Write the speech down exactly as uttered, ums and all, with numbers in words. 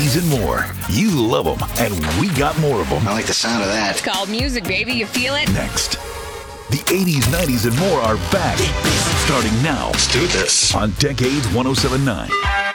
eighties and more. You love them, and we got more of them. I like the sound of that. It's called music, baby. You feel it? Next. The eighties, nineties, and more are back. Starting now. Let's do this. On Decades one oh seven point nine.